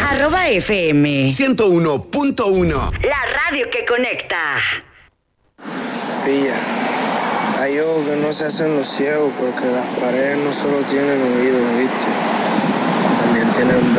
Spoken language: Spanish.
@FM 101.1. La radio que conecta. Pilla, hay ojos que no se hacen los ciegos porque las paredes no solo tienen oídos, ¿viste? También tienen